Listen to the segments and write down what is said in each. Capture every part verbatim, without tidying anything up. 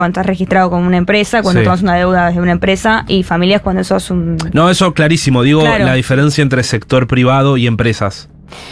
cuando estás registrado como una empresa, cuando Sí. tomas una deuda desde una empresa, y familias cuando sos un... No, eso clarísimo. Digo, Claro. la diferencia entre sector privado y empresas.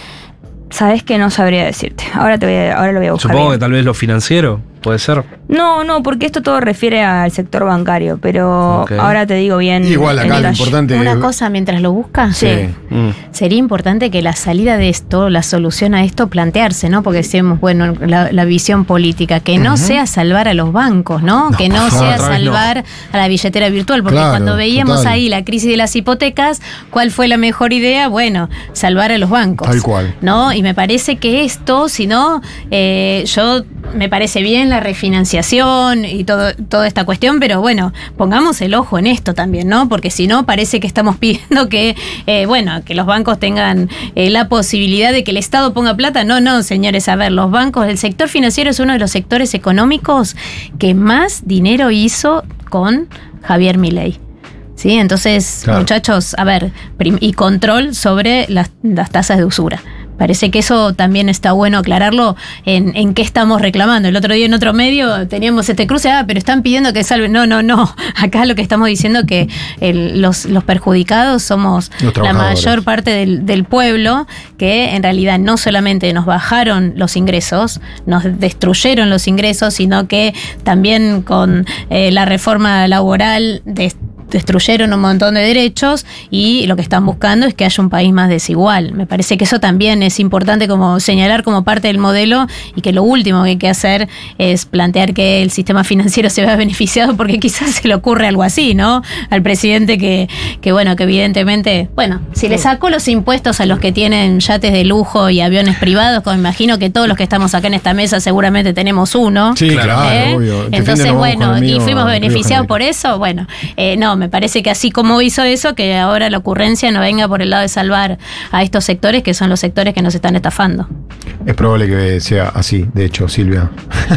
Sabés que no sabría decirte. Ahora te voy a- ahora lo voy a buscar. Supongo bien. que tal vez lo financiero, puede ser. No, no, porque esto todo refiere al sector bancario, pero Ok. ahora te digo bien. Igual en acá lo detalle. importante Una es- cosa mientras lo busca. Sí. Mm. Sería importante que la salida de esto, la solución a esto, plantearse, ¿no? Porque decimos, bueno, la, la visión política, que no sea salvar a los bancos, ¿no? No, que no por favor, sea otra vez no. salvar a la billetera virtual, porque Claro, cuando veíamos total. ahí la crisis de las hipotecas, ¿cuál fue la mejor idea? Bueno, salvar a los bancos. Tal cual. ¿No? Y me parece que esto, si no, eh, yo me parece bien la refinanciación y todo, toda esta cuestión, pero bueno, pongamos el ojo en esto también, ¿no? Porque si no, parece que estamos pidiendo que, eh, bueno, que los bancos tengan eh, la posibilidad de que el Estado ponga plata. No, no, señores, a ver, los bancos, el sector financiero es uno de los sectores económicos que más dinero hizo con Javier Milei. ¿Sí? Entonces, Claro. muchachos, a ver, prim- y control sobre las, las tasas de usura. Parece que eso también está bueno aclararlo en, en qué estamos reclamando. El otro día en otro medio teníamos este cruce, ah, pero están pidiendo que salven. No, no, no. Acá lo que estamos diciendo es que el- los, los perjudicados somos Los la trabajadores. mayor parte del, del pueblo, que en realidad no solamente nos bajaron los ingresos, nos destruyeron los ingresos, sino que también con eh, la reforma laboral de destruyeron un montón de derechos y lo que están buscando es que haya un país más desigual. Me parece que eso también es importante como señalar como parte del modelo y que lo último que hay que hacer es plantear que el sistema financiero se vea beneficiado porque quizás se le ocurre algo así, ¿no? Al presidente que, que bueno, que evidentemente, bueno, si le sacó los impuestos a los que tienen yates de lujo y aviones privados, como imagino que todos los que estamos acá en esta mesa seguramente tenemos uno. Sí, claro, ¿Eh? obvio. Este fin de Entonces, nos vamos con bueno, el mío y fuimos a Río beneficiados Janeiro. por eso. Bueno, eh, no, me parece que así como hizo eso, que ahora la ocurrencia no venga por el lado de salvar a estos sectores, que son los sectores que nos están estafando. Es probable que sea así, de hecho, Silvia.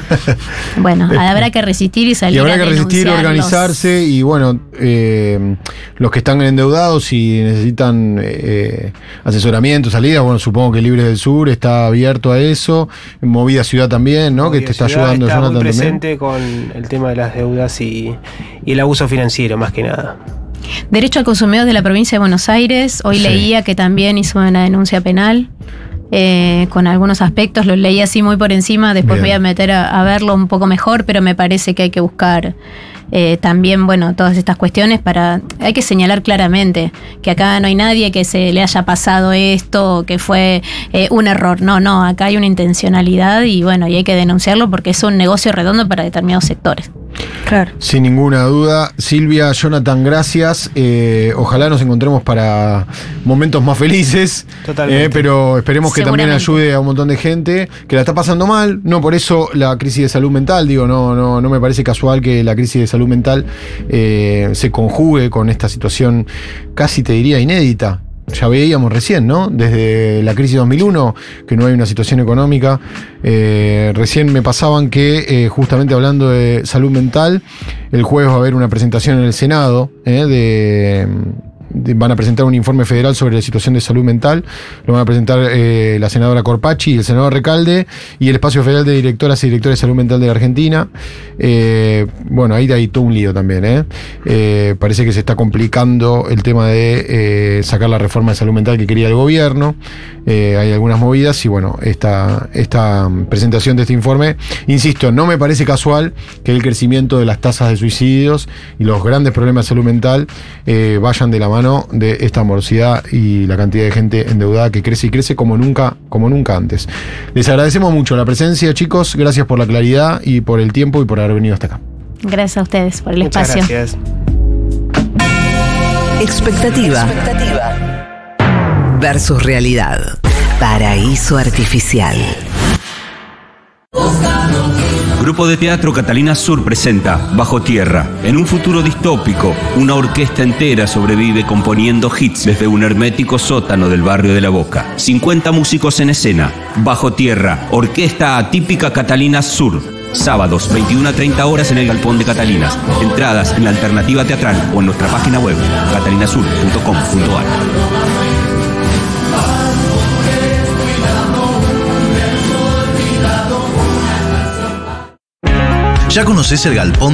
Bueno, habrá que resistir y salir Y habrá a que resistir, denunciarlos. organizarse y bueno, eh, los que están endeudados y necesitan eh, asesoramiento, salida, bueno, supongo que Libre del Sur está abierto a eso, Movida Ciudad también, ¿no? Que Movida te está Ciudad ayudando está Jonathan muy también. presente con el tema de las deudas y, y el abuso financiero, más que nada. Derecho al Consumidor de la provincia de Buenos Aires, hoy Sí. leía que también hizo una denuncia penal. Eh, con algunos aspectos, lo leí así muy por encima, después Bien. voy a meter a, a verlo un poco mejor, pero me parece que hay que buscar eh, también, bueno, todas estas cuestiones para, hay que señalar claramente que acá no hay nadie que se le haya pasado esto, que fue eh, un error, no, no, acá hay una intencionalidad y bueno, y hay que denunciarlo porque es un negocio redondo para determinados sectores. Claro. Sin ninguna duda. Silvia, Jonathan, gracias. Eh, ojalá nos encontremos para momentos más felices. Totalmente. Eh, pero esperemos que también Seguramente. ayude a un montón de gente que la está pasando mal. No por eso la crisis de salud mental. Digo, no, no, no me parece casual que la crisis de salud mental eh, se conjugue con esta situación casi te diría inédita. Ya veíamos recién, ¿no? Desde la crisis dos mil uno, que no hay una situación económica. Eh, recién me pasaban que, eh, justamente hablando de salud mental, el jueves va a haber una presentación en el Senado eh, de... de- van a presentar un informe federal sobre la situación de salud mental. Lo van a presentar eh, la senadora Corpachi y el senador Recalde y el Espacio Federal de Directoras y Directores de Salud Mental de la Argentina. Eh, bueno, ahí hay todo un lío también. ¿eh? Eh, parece que se está complicando el tema de eh, sacar la reforma de salud mental que quería el gobierno. Eh, hay algunas movidas y bueno, esta, esta presentación de este informe, insisto, no me parece casual que el crecimiento de las tasas de suicidios y los grandes problemas de salud mental eh, vayan de la mano de esta morosidad y la cantidad de gente endeudada que crece y crece como nunca, como nunca antes. Les agradecemos mucho la presencia, chicos. Gracias por la claridad y por el tiempo y por haber venido hasta acá. Gracias a ustedes por el Muchas espacio. gracias. Expectativa. Versus realidad. Paraíso artificial. Grupo de Teatro Catalina Sur presenta Bajo Tierra. En un futuro distópico, una orquesta entera sobrevive componiendo hits desde un hermético sótano del barrio de La Boca. cincuenta músicos en escena. Bajo Tierra, orquesta atípica Catalina Sur. Sábados, veintiuna a treinta horas en el Galpón de Catalinas. Entradas en la Alternativa Teatral o en nuestra página web, catalinasur punto com punto a r. ¿Ya conoces el galpón